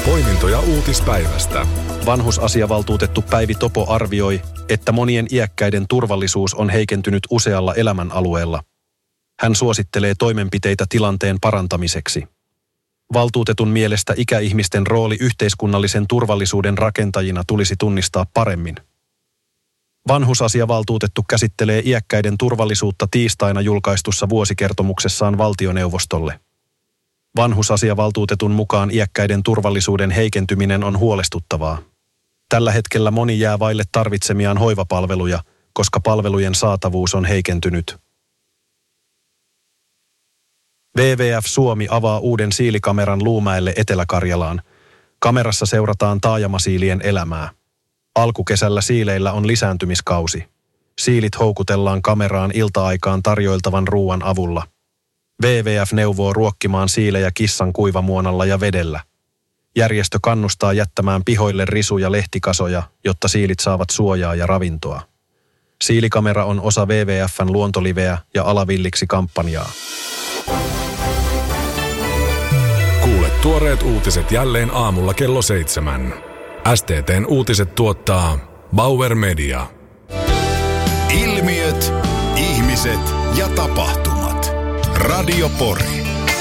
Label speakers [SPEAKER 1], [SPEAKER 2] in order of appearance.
[SPEAKER 1] Poimintoja uutispäivästä.
[SPEAKER 2] Vanhusasiavaltuutettu Päivi Topo arvioi, että monien iäkkäiden turvallisuus on heikentynyt usealla elämänalueella. Hän suosittelee toimenpiteitä tilanteen parantamiseksi. Valtuutetun mielestä ikäihmisten rooli yhteiskunnallisen turvallisuuden rakentajina tulisi tunnistaa paremmin. Vanhusasiavaltuutettu käsittelee iäkkäiden turvallisuutta tiistaina julkaistussa vuosikertomuksessaan valtioneuvostolle. Vanhusasiavaltuutetun mukaan iäkkäiden turvallisuuden heikentyminen on huolestuttavaa. Tällä hetkellä moni jää vaille tarvitsemiaan hoivapalveluja, koska palvelujen saatavuus on heikentynyt. WWF Suomi avaa uuden siilikameran Luumäelle Etelä-Karjalaan. Kamerassa seurataan taajamasiilien elämää. Alkukesällä siileillä on lisääntymiskausi. Siilit houkutellaan kameraan ilta-aikaan tarjoiltavan ruuan avulla. WWF neuvoo ruokkimaan siilejä kissan kuivamuonalla ja vedellä. Järjestö kannustaa jättämään pihoille risu- ja lehtikasoja, jotta siilit saavat suojaa ja ravintoa. Siilikamera on osa WWF:n luontoliveä ja Alavilliksi-kampanjaa.
[SPEAKER 1] Kuule tuoreet uutiset jälleen aamulla kello 7. STT:n uutiset tuottaa Bauer Media.
[SPEAKER 3] Ilmiöt, ihmiset ja tapahtumat. Radio Pori.